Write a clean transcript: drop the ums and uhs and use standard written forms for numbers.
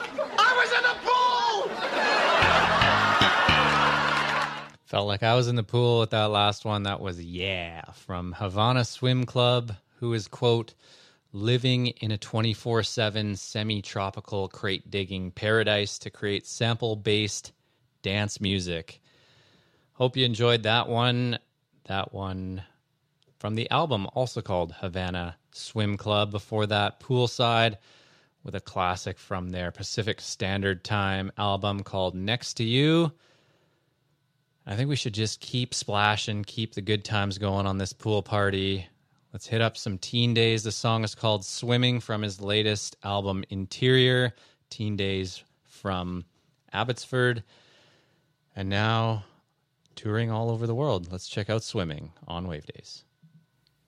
I was in the pool! Felt like I was in the pool with that last one. That was Yeah from Havana Swim Club, who is, quote, living in a 24/7 semi-tropical crate-digging paradise to create sample-based dance music. Hope you enjoyed that one. That one from the album, also called Havana Swim Club. Before that, Poolside, with a classic from their Pacific Standard Time album called Next to You. I think we should just keep splashing, keep the good times going on this pool party. Let's hit up some Teen Days. The song is called Swimming from his latest album, Interior. Teen Days from Abbotsford. And now, touring all over the world. Let's check out Swimming on Wave Days.